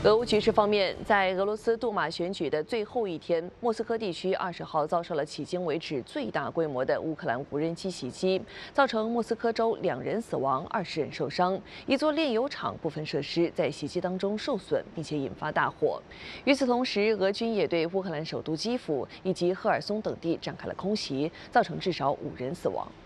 俄乌局势方面，在俄罗斯杜马选举的最后一天，莫斯科地区20号遭受了迄今为止最大规模的乌克兰无人机袭击，造成莫斯科州2人死亡，20人受伤。一座炼油厂部分设施在袭击当中受损，并且引发大火。与此同时，俄军也对乌克兰首都基辅以及赫尔松等地展开了空袭，造成至少5人死亡。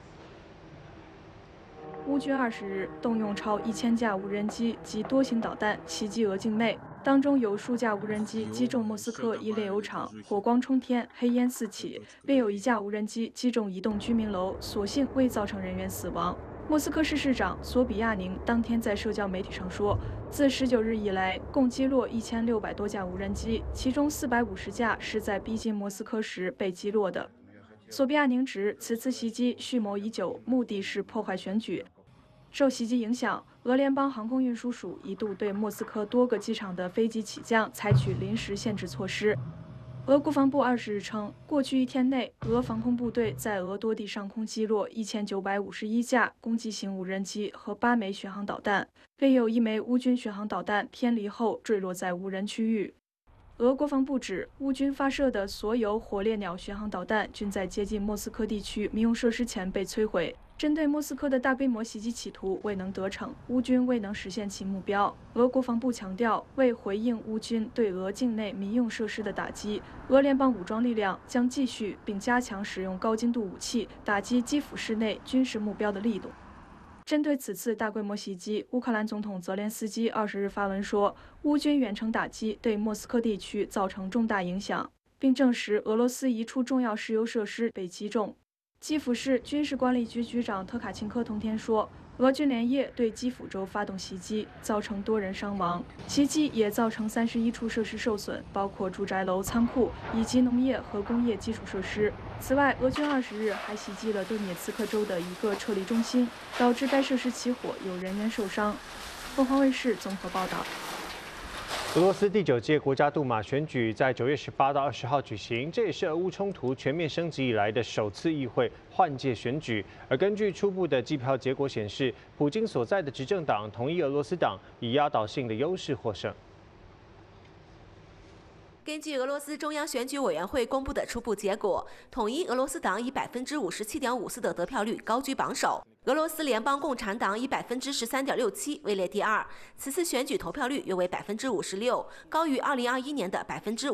乌军20日动用超1000架无人机及多型导弹袭击俄境内，当中有数架无人机击中莫斯科一炼油厂，火光冲天，黑烟四起；另有1架无人机击中一栋居民楼，所幸未造成人员死亡。莫斯科市市长索比亚宁当天在社交媒体上说，自19日以来，共击落1600多架无人机，其中450架是在逼近莫斯科时被击落的。索比亚宁指此次袭击蓄谋已久，目的是破坏选举。 受袭击影响，俄联邦航空运输署一度对莫斯科多个机场的飞机起降采取临时限制措施。俄国防部20日称，过去1天内，俄防空部队在俄多地上空击落1951架攻击型无人机和8枚巡航导弹，另有1枚乌军巡航导弹偏离后坠落在无人区域。 俄国防部指，乌军发射的所有火烈鸟巡航导弹均在接近莫斯科地区民用设施前被摧毁。针对莫斯科的大规模袭击企图未能得逞，乌军未能实现其目标。俄国防部强调，为回应乌军对俄境内民用设施的打击，俄联邦武装力量将继续并加强使用高精度武器打击基辅市内军事目标的力度。 针对此次大规模袭击，乌克兰总统泽连斯基20日发文说，乌军远程打击对莫斯科地区造成重大影响，并证实俄罗斯一处重要石油设施被击中。基辅市军事管理局局长特卡钦科同天说，俄军连夜对基辅州发动袭击，造成多人伤亡。袭击也造成31处设施受损，包括住宅楼、仓库以及农业和工业基础设施。 此外，俄军20日还袭击了顿涅茨克州的一个撤离中心，导致该设施起火，有人员受伤。凤凰卫视综合报道。 俄罗斯第9届国家杜马选举在9月18到20号举行，这也是俄乌冲突全面升级以来的首次议会换届选举。而根据初步的计票结果显示，普京所在的执政党统一俄罗斯党以压倒性的优势获胜。 根据俄罗斯中央选举委员会公布的初步结果，统一俄罗斯党以57.54%的得票率高居榜首，俄罗斯联邦共产党以13.67%位列第2。此次选举投票率约为56%，高于2021年的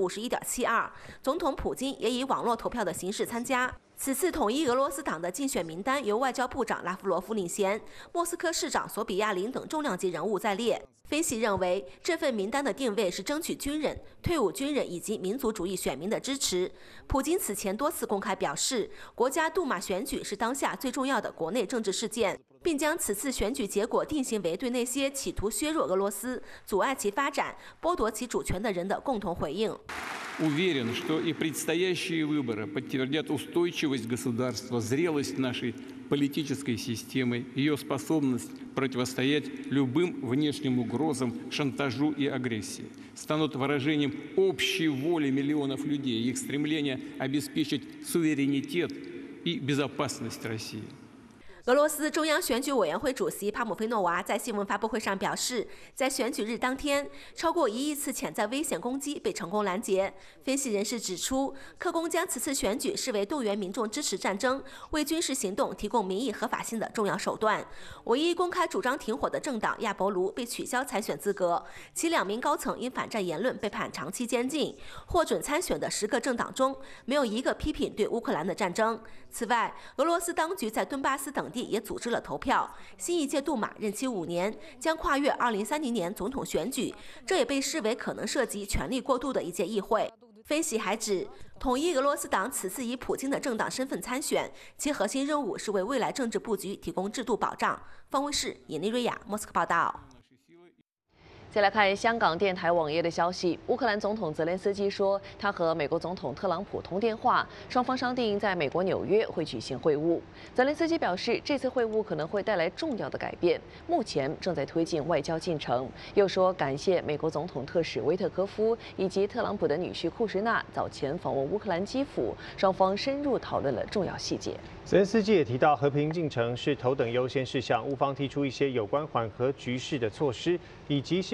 51.72%。总统普京也以网络投票的形式参加。 此次统一俄罗斯党的竞选名单由外交部长拉夫罗夫领衔，莫斯科市长索比亚林等重量级人物在列。分析认为，这份名单的定位是争取军人、退伍军人以及民族主义选民的支持。普京此前多次公开表示，国家杜马选举是当下最重要的国内政治事件，并将此次选举结果定性为对那些企图削弱俄罗斯、阻碍其发展、剥夺其主权的人的共同回应。 Уверен, что и предстоящие выборы подтвердят устойчивость государства, зрелость нашей политической системы, ее способность противостоять любым внешним угрозам, шантажу и агрессии, станут выражением общей воли миллионов людей, их стремления обеспечить суверенитет и безопасность России. 俄罗斯中央选举委员会主席帕姆菲诺娃在新闻发布会上表示，在选举日当天，超过1亿次潜在危险攻击被成功拦截。分析人士指出，克宫将此次选举视为动员民众支持战争、为军事行动提供民意合法性的重要手段。唯一公开主张停火的政党亚伯卢被取消参选资格，其2名高层因反战言论被判长期监禁。获准参选的10个政党中，没有一个批评对乌克兰的战争。此外，俄罗斯当局在顿巴斯等地也组织了投票。新一届杜马任期5年，将跨越2030年总统选举，这也被视为可能涉及权力过渡的一届议会。分析还指，统一俄罗斯党此次以普京的政党身份参选，其核心任务是为未来政治布局提供制度保障。方卫视尹丽瑞亚莫斯科报道。 再来看香港电台网页的消息，乌克兰总统泽连斯基说，他和美国总统特朗普通电话，双方商定在美国纽约会举行会晤。泽连斯基表示，这次会晤可能会带来重要的改变，目前正在推进外交进程。又说感谢美国总统特使维特科夫以及特朗普的女婿库什纳早前访问乌克兰基辅，双方深入讨论了重要细节。 泽连斯基也提到，和平进程是头等优先事项，乌方提出一些有关缓和局势的措施，以及是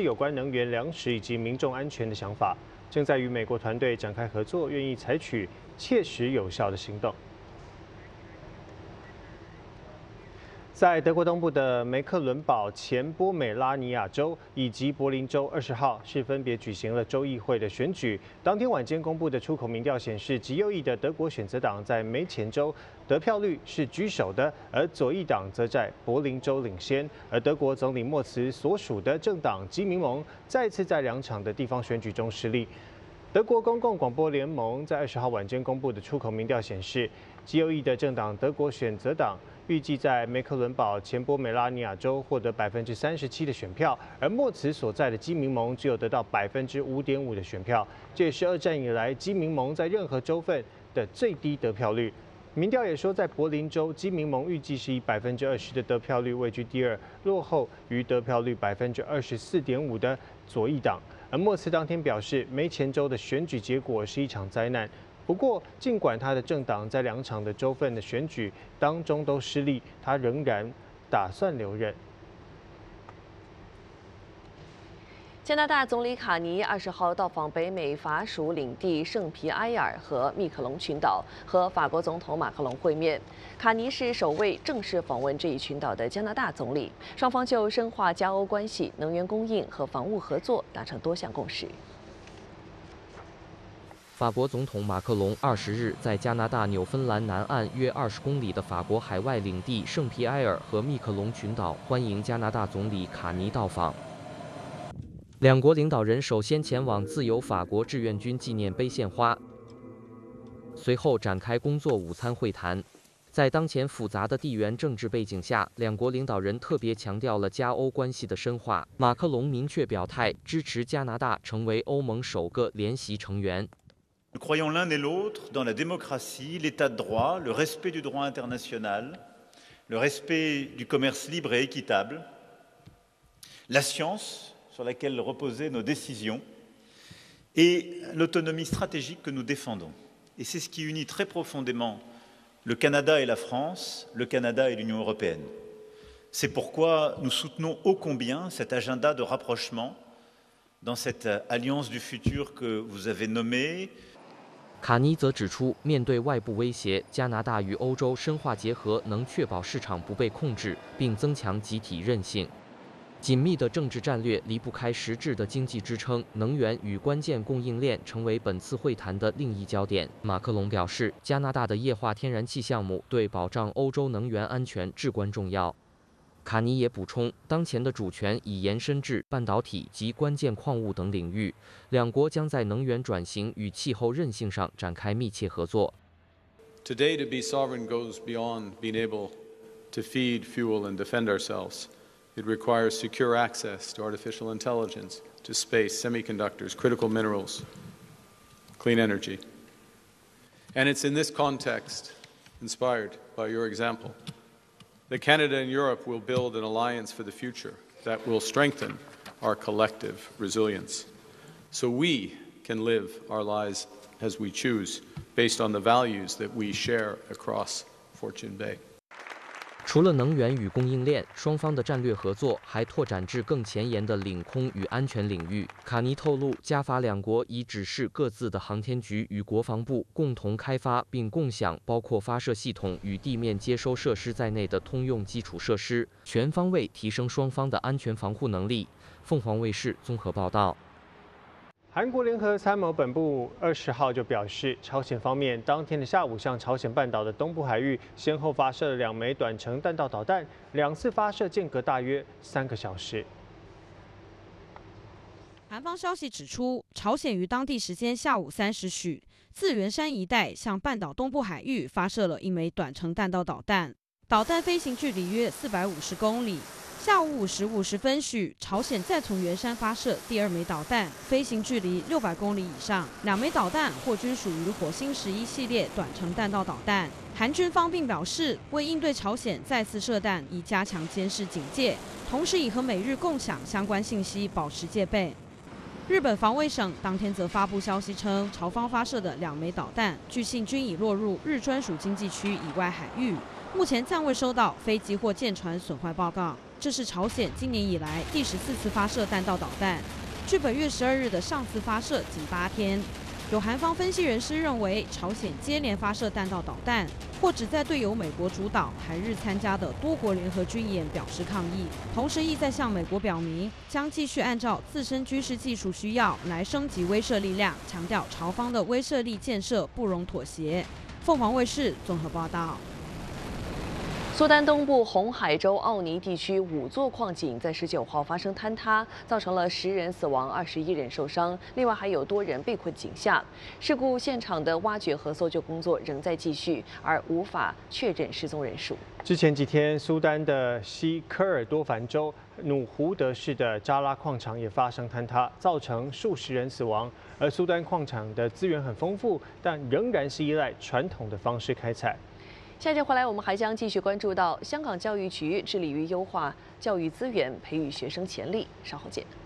有关能源、粮食以及民众安全的想法，正在与美国团队展开合作，愿意采取切实有效的行动。在德国东部的梅克伦堡、前波美拉尼亚州以及柏林州，20号是分别举行了州议会的选举。当天晚间公布的出口民调显示，极右翼的德国选择党在梅前州得票率是居首的，而左翼党则在柏林州领先。而德国总理默茨所属的政党基民盟再次在2场的地方选举中失利。德国公共广播联盟在20号晚间公布的出口民调显示，极右翼的政党德国选择党预计在梅克伦堡、前波美拉尼亚州获得37%的选票，而默茨所在的基民盟只有得到5.5%的选票，这也是2战以来基民盟在任何州份的最低得票率。民调也说，在柏林州，基民盟预计是以20%的得票率位居第2，落后于得票率24.5%的左翼党。而默茨当天表示，梅前州的选举结果是一场灾难。不过，尽管他的政党在2场的州份的选举当中都失利，他仍然打算留任。 加拿大总理卡尼20号到访北美法属领地圣皮埃尔和密克隆群岛，和法国总统马克龙会面。卡尼是首位正式访问这一群岛的加拿大总理，双方就深化加欧关系、能源供应和防务合作达成多项共识。 法国总统马克龙20日在加拿大纽芬兰南岸约20公里的法国海外领地圣皮埃尔和密克隆群岛欢迎加拿大总理卡尼到访。两国领导人首先前往自由法国志愿军纪念碑献花，随后展开工作午餐会谈。在当前复杂的地缘政治背景下，两国领导人特别强调了加欧关系的深化。马克龙明确表态支持加拿大成为欧盟首个联席成员。 Nous croyons l'un et l'autre dans la démocratie, l'état de droit, le respect du droit international, le respect du commerce libre et équitable, la science sur laquelle reposaient nos décisions et l'autonomie stratégique que nous défendons. Et c'est ce qui unit très profondément le Canada et la France, le Canada et l'Union européenne. C'est pourquoi nous soutenons ô combien cet agenda de rapprochement dans cette alliance du futur que vous avez nommée. 卡尼则指出，面对外部威胁，加拿大与欧洲深化结合能确保市场不被控制，并增强集体韧性。紧密的政治战略离不开实质的经济支撑，能源与关键供应链成为本次会谈的另一焦点。马克龙表示，加拿大的液化天然气项目对保障欧洲能源安全至关重要。卡尼也补充，当前的主权已延伸至半导体及关键矿物等领域，两国将在能源转型与气候韧性上展开密切合作。 Today, to be sovereign goes beyond being able to feed, fuel, and defend ourselves. It requires secure access to artificial intelligence, to space, semiconductors, critical minerals, clean energy. And it's in this context, inspired by your example, that Canada and Europe will build an alliance for the future that will strengthen our collective resilience, so we can live our lives as we choose, based on the values that we share across Fortune Bay. 除了能源与供应链，双方的战略合作还拓展至更前沿的领空与安全领域。卡尼透露，加法两国已指示各自的航天局与国防部共同开发并共享包括发射系统与地面接收设施在内的通用基础设施，全方位提升双方的安全防护能力。凤凰卫视综合报道。 韩国联合参谋本部20号就表示，朝鲜方面当天的下午向朝鲜半岛的东部海域先后发射了2枚短程弹道导弹，2次发射间隔大约3个小时。 韩方消息指出，朝鲜于当地时间下午3时许，自元山一带向半岛东部海域发射了1枚短程弹道导弹，导弹飞行距离约450公里。下午5时50分许，朝鲜再从元山发射第2枚导弹，飞行距离600公里以上。2枚导弹或均属于火星11系列短程弹道导弹。韩军方并表示，为应对朝鲜再次射弹，已加强监视警戒，同时已和美日共享相关信息，保持戒备。日本防卫省当天则发布消息称，朝方发射的2枚导弹，据信均已落入日专属经济区以外海域，目前暂未收到飞机或舰船损坏报告。 这是朝鲜今年以来第14次发射弹道导弹，距本月12日的上次发射仅8天。有韩方分析人士认为，朝鲜接连发射弹道导弹，或只在对由美国主导、韩日参加的多国联合军演表示抗议，同时意在向美国表明将继续按照自身军事技术需要来升级威慑力量，强调朝方的威慑力建设不容妥协。凤凰卫视综合报道。 苏丹东部红海州奥尼地区5座矿井在19号发生坍塌，造成了10人死亡、21人受伤，另外还有多人被困井下。事故现场的挖掘和搜救工作仍在继续，而无法确认失踪人数。 之前几天，苏丹的西科尔多凡州努胡德市的扎拉矿场也发生坍塌，造成数十人死亡。而苏丹矿场的资源很丰富，但仍然是依赖传统的方式开采。 下节回来，我们还将继续关注到香港教育局致力于优化教育资源，培育学生潜力。稍后见。